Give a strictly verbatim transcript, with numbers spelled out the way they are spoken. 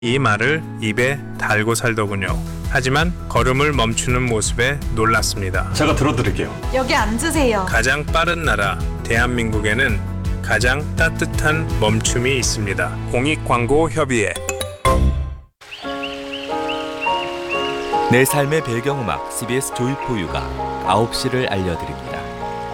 이 말을 입에 달고 살더군요. 하지만 걸음을 멈추는 모습에 놀랐습니다. 제가 들어드릴게요. 여기 앉으세요. 가장 빠른 나라 대한민국에는 가장 따뜻한 멈춤이 있습니다. 공익광고협의회. 내 삶의 배경음악 씨비에스 조이포유가 아홉 시를 알려드립니다.